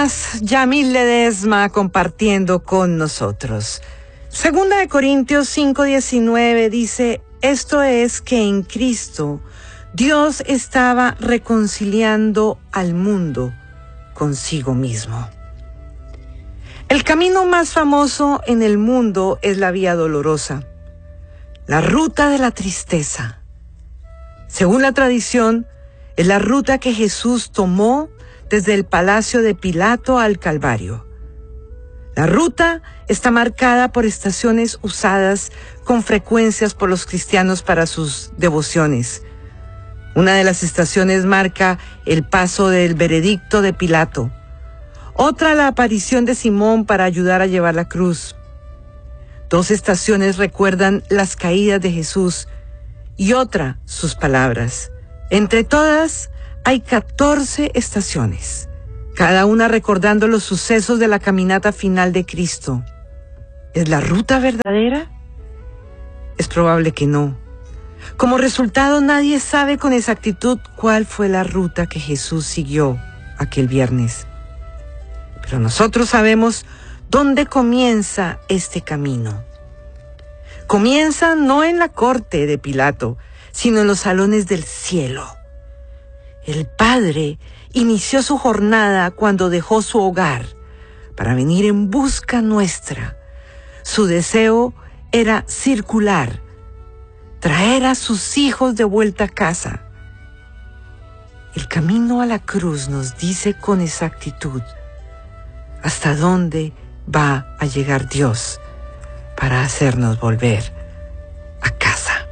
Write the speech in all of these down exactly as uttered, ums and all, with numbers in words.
más, Yamil Ledesma compartiendo con nosotros. Segunda de Corintios cinco diecinueve dice, esto es que en Cristo Dios estaba reconciliando al mundo consigo mismo. El camino más famoso en el mundo es la Vía Dolorosa, la ruta de la tristeza. Según la tradición, es la ruta que Jesús tomó desde el palacio de Pilato al Calvario. La ruta está marcada por estaciones usadas con frecuencias por los cristianos para sus devociones. Una de las estaciones marca el paso del veredicto de Pilato. Otra, la aparición de Simón para ayudar a llevar la cruz. Dos estaciones recuerdan las caídas de Jesús y otra, sus palabras. Entre todas hay catorce estaciones, cada una recordando los sucesos de la caminata final de Cristo. ¿Es la ruta verdadera? Es probable que no. Como resultado, nadie sabe con exactitud cuál fue la ruta que Jesús siguió aquel viernes. Pero nosotros sabemos dónde comienza este camino. Comienza no en la corte de Pilato, sino en los salones del cielo. El Padre inició su jornada cuando dejó su hogar para venir en busca nuestra. Su deseo era circular, traer a sus hijos de vuelta a casa. El camino a la cruz nos dice con exactitud hasta dónde va a llegar Dios para hacernos volver a casa.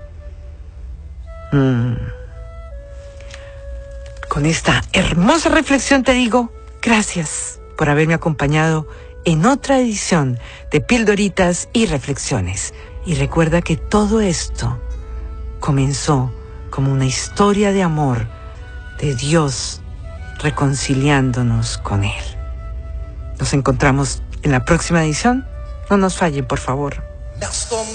Mm. Con esta hermosa reflexión te digo gracias por haberme acompañado en otra edición de Pildoritas y Reflexiones. Y recuerda que todo esto comenzó como una historia de amor de Dios reconciliándonos con Él. Nos encontramos en la próxima edición. No nos fallen, por favor.